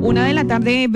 1:27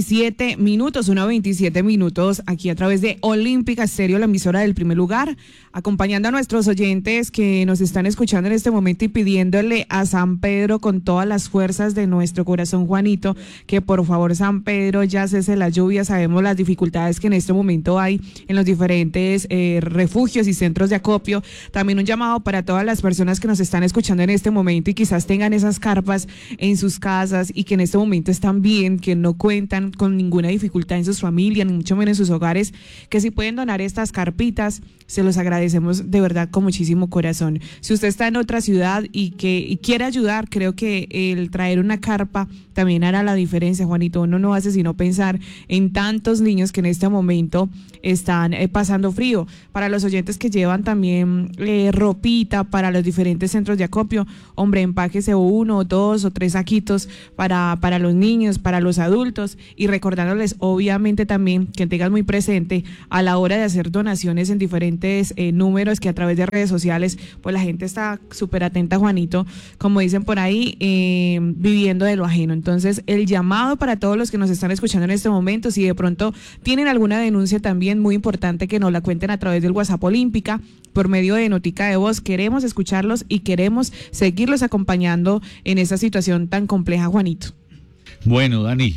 p.m, aquí a través de Olímpica Estéreo, la emisora del primer lugar, acompañando a nuestros oyentes que nos están escuchando en este momento y pidiéndole a San Pedro con todas las fuerzas de nuestro corazón, Juanito, que por favor San Pedro ya cese la lluvia. Sabemos las dificultades que en este momento hay en los diferentes refugios y centros de acopio. También un llamado para todas las personas que nos están escuchando en este momento y quizás tengan esas carpas en sus casas y que en este momento están bien, que no cuentan con ninguna dificultad en sus familias, ni mucho menos en sus hogares, que si pueden donar estas carpitas, se los agradecemos de verdad con muchísimo corazón. Si usted está en otra ciudad y quiere ayudar, creo que el traer una carpa también hará la diferencia, Juanito. Uno no hace sino pensar en tantos niños que en este momento están pasando frío. Para los oyentes que llevan también ropita para los diferentes centros de acopio, hombre, empáquese 1, 2 o 3 saquitos para los niños, para los adultos, y recordándoles obviamente también que tengan muy presente a la hora de hacer donaciones en diferentes números, que a través de redes sociales pues la gente está súper atenta, Juanito, como dicen por ahí, viviendo de lo ajeno. Entonces el llamado para todos los que nos están escuchando en este momento, si de pronto tienen alguna denuncia también muy importante, que nos la cuenten a través del WhatsApp Olímpica por medio de notica de voz. Queremos escucharlos y queremos seguirlos acompañando en esta situación tan compleja, Juanito. Bueno, Dani,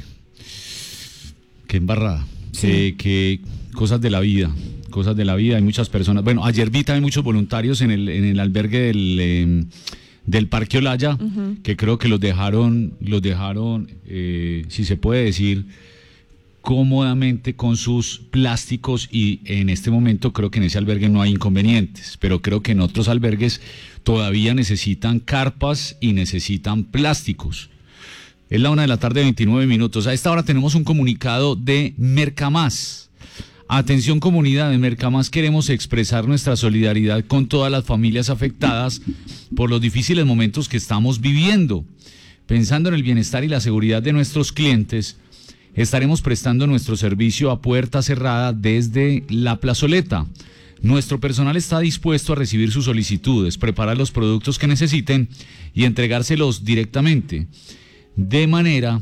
qué embarrada, sí. Qué cosas de la vida, hay muchas personas. Bueno, ayer vi también muchos voluntarios en el albergue del Parque Olaya, uh-huh, que creo que los dejaron, si se puede decir, cómodamente con sus plásticos, y en este momento creo que en ese albergue no hay inconvenientes, pero creo que en otros albergues todavía necesitan carpas y necesitan plásticos. Es la 1:29 p.m. A esta hora tenemos un comunicado de Mercamás. Atención, comunidad de Mercamás, queremos expresar nuestra solidaridad con todas las familias afectadas por los difíciles momentos que estamos viviendo. Pensando en el bienestar y la seguridad de nuestros clientes, estaremos prestando nuestro servicio a puerta cerrada desde la plazoleta. Nuestro personal está dispuesto a recibir sus solicitudes, preparar los productos que necesiten y entregárselos directamente, de manera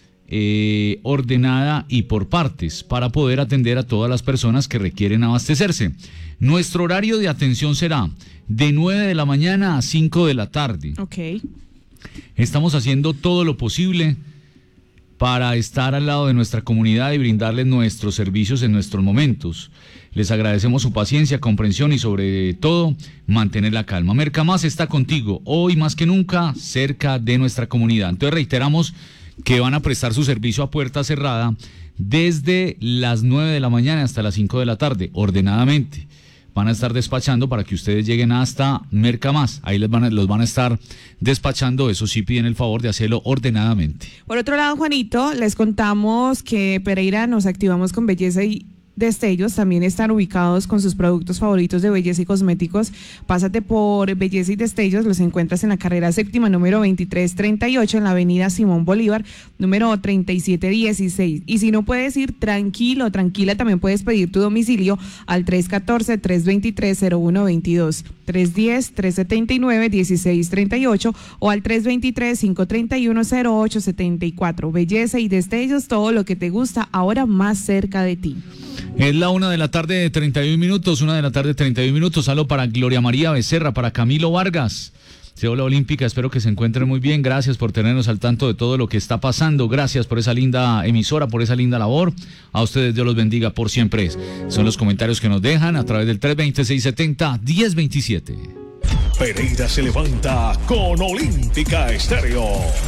ordenada y por partes, para poder atender a todas las personas que requieren abastecerse. Nuestro horario de atención será de 9 de la mañana a 5 de la tarde. Okay. Estamos haciendo todo lo posible para estar al lado de nuestra comunidad y brindarles nuestros servicios en nuestros momentos. Les agradecemos su paciencia, comprensión y sobre todo mantener la calma. Mercamás está contigo, hoy más que nunca, cerca de nuestra comunidad. Entonces reiteramos que van a prestar su servicio a puerta cerrada desde las 9 de la mañana hasta las 5 de la tarde, ordenadamente. Van a estar despachando para que ustedes lleguen hasta Mercamás. Ahí los van a estar despachando. Eso sí, piden el favor de hacerlo ordenadamente. Por otro lado, Juanito, les contamos que Pereira nos activamos con Belleza y Destellos. También están ubicados con sus productos favoritos de belleza y cosméticos. Pásate por Belleza y Destellos, los encuentras en la carrera séptima número 2338, en la avenida Simón Bolívar número 3716. Y si no puedes ir, tranquila, también puedes pedir tu domicilio al 314-323-0122, 310-379-1638 o al 323-531-0874. Belleza y Destellos, todo lo que te gusta ahora más cerca de ti. Es la 1:31 p.m, Saludo para Gloria María Becerra, para Camilo Vargas. Hola Olímpica, espero que se encuentren muy bien. Gracias por tenernos al tanto de todo lo que está pasando. Gracias por esa linda emisora, por esa linda labor. A ustedes Dios los bendiga por siempre. Son los comentarios que nos dejan a través del 320-670-1027. Pereira se levanta con Olímpica Estéreo.